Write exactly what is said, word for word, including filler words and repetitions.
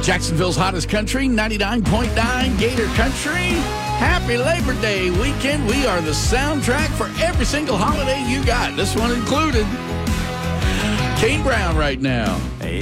Jacksonville's hottest country, ninety-nine point nine Gator Country. Happy Labor Day weekend. We are the soundtrack for every single holiday you got, this one included. Kane Brown right now. Hey,